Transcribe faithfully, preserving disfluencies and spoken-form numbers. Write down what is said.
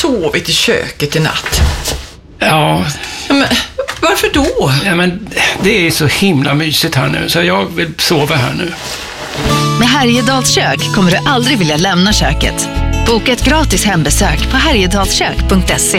sovit i köket i natt. Ja. Ja, men varför då? Ja, men det är så himla mysigt här nu, så jag vill sova här nu. Med Härjedals kök kommer du aldrig vilja lämna köket. Boka ett gratis hembesök på härjedalskök punkt se.